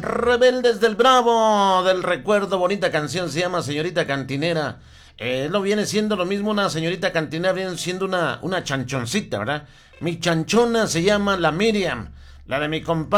Rebeldes del Bravo, del recuerdo, bonita canción, se llama Señorita Cantinera. No viene siendo lo mismo una señorita cantinera, viene siendo una chanchoncita, ¿verdad? Mi chanchona se llama la Miriam, la de mi compadre.